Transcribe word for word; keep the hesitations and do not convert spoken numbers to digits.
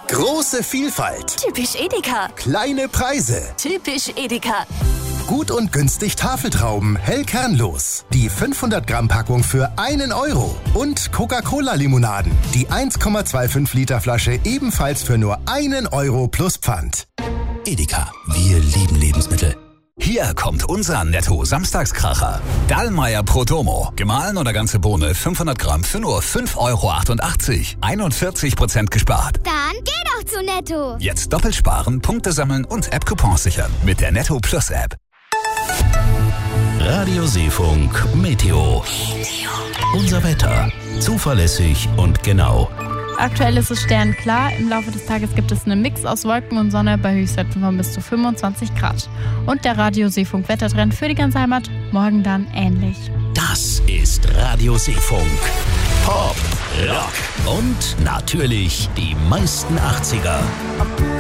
Große Vielfalt. Typisch Edeka. Kleine Preise. Typisch Edeka. Gut und günstig Tafeltrauben, hell kernlos. Die fünfhundert Gramm Packung für einen Euro. Und Coca-Cola-Limonaden. Die eins Komma fünfundzwanzig Liter Flasche ebenfalls für nur einen Euro plus Pfand. Edeka, wir lieben Lebensmittel. Hier kommt unser Netto-Samstagskracher. Dallmayr Prodomo. Gemahlen oder ganze Bohne fünfhundert Gramm für nur fünf Euro achtundachtzig. einundvierzig Prozent gespart. Dann geh doch zu Netto. Jetzt doppelt sparen, Punkte sammeln und App-Coupons sichern. Mit der Netto Plus App. Radio Seefunk Meteo. Unser Wetter. Zuverlässig und genau. Aktuell ist es sternklar. Im Laufe des Tages gibt es einen Mix aus Wolken und Sonne bei Höchstwerten von bis zu fünfundzwanzig Grad. Und der Radio Seefunk Wettertrend für die ganze Heimat morgen dann ähnlich. Das ist Radio Seefunk. Pop, Rock und natürlich die meisten achtziger.